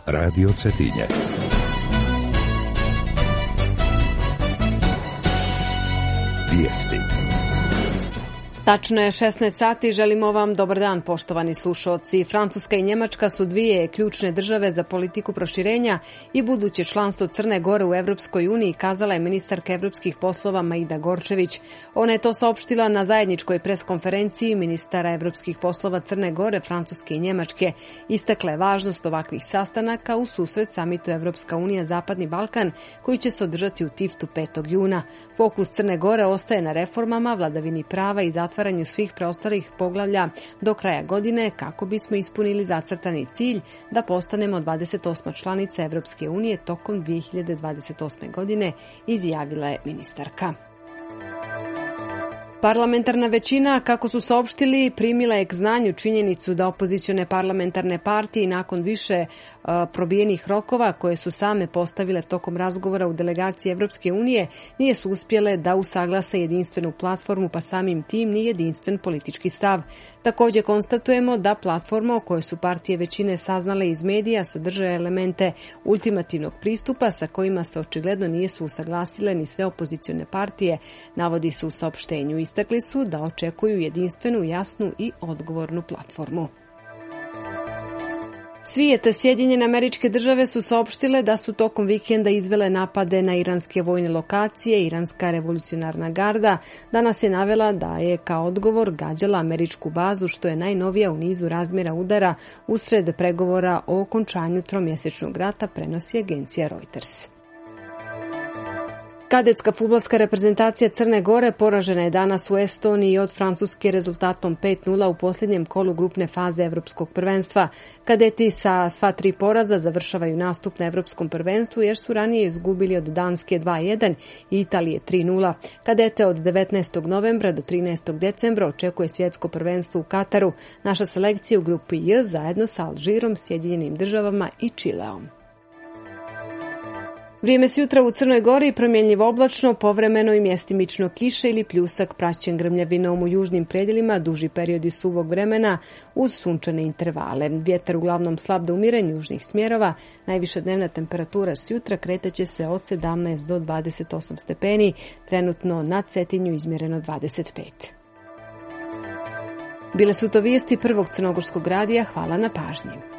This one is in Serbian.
Radio Cetinje. Vijesti. Tačno je 16 sati, želimo vam dobar dan, poštovani slušaoci. Francuska i Njemačka su dvije ključne države za politiku proširenja i buduće članstvo Crne Gore u Evropskoj uniji, kazala je ministarka evropskih poslova Maida Gorčević. Ona je to saopštila na zajedničkoj preskonferenciji ministara evropskih poslova Crne Gore, Francuske i Njemačke. Istakla je važnost ovakvih sastanaka u susret samitu Evropska unija Zapadni Balkan, koji će se održati u Tiftu 5. juna. Fokus Crne Gore ostaje na reformama, vladavini prava i zatvaranju svih preostalih poglavlja do kraja godine kako bismo ispunili zacrtani cilj da postanemo 28. članica Evropske unije tokom 2028. godine, izjavila je ministarka. Parlamentarna većina, kako su saopštili, primila je k znanju činjenicu da opozicione parlamentarne partije nakon više probijenih rokova koje su same postavile tokom razgovora u delegaciji Evropske unije nije su uspjele da usaglase jedinstvenu platformu, pa samim tim ni jedinstven politički stav. Također konstatujemo da platforma o kojoj su partije većine saznale iz medija sadrže elemente ultimativnog pristupa sa kojima se očigledno nisu usaglasile ni sve opozicione partije, navodi se u saopštenju. Istakli su da očekuju jedinstvenu, jasnu i odgovornu platformu. Sjedinjene Američke Države su saopštile da su tokom vikenda izvele napade na iranske vojne lokacije. Iranska revolucionarna garda danas je navela da je kao odgovor gađala američku bazu, što je najnovija u nizu razmjera udara usred pregovora o okončanju tromjesečnog rata, prenosi agencija Reuters. Kadetska fudbalska reprezentacija Crne Gore poražena je danas u Estoniji od Francuske rezultatom 5:0 u posljednjem kolu grupne faze Evropskog prvenstva. Kadeti sa sva 3 poraza završavaju nastup na Evropskom prvenstvu jer su ranije izgubili od Danske 2:1 i Italije 3:0. Kadete od 19. novembra do 13. decembra očekuje svjetsko prvenstvo u Kataru. Naša selekcija u grupi J zajedno sa Alžirom, Sjedinjenim Državama i Čileom. Vrijeme s jutra u Crnoj Gori promjenjivo oblačno, povremeno i mjestimično kiše ili pljusak praćen grmljavinom u južnim predjelima, duži periodi suvog vremena uz sunčane intervale. Vjetar uglavnom slab do umiren južnih smjerova, najviša dnevna temperatura s jutra kretaće se od 17 do 28 stepeni, trenutno na Cetinju izmjereno 25. Bile su to vijesti Prvog crnogorskog radija, hvala na pažnji.